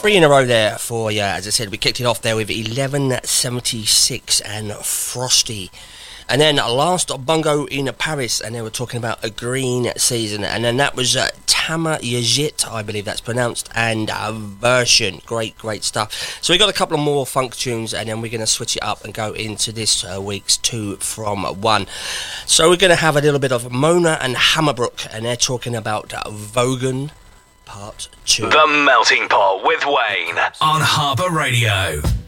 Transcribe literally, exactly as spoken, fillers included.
Three in a row there for you. As I said, we kicked it off there with eleven seventy-six and Frosty. And then last Bungo in Paris, and they were talking about a green season. And then that was uh, Tama Yajit, I believe that's pronounced, and uh, Version. Great, great stuff. So we got a couple of more funk tunes, and then we're going to switch it up and go into this uh, week's two from one. So we're going to have a little bit of Mona and Hammerbrook, and they're talking about uh, Vogan Part two. The Melting Pot with Wayne on Harbour Radio.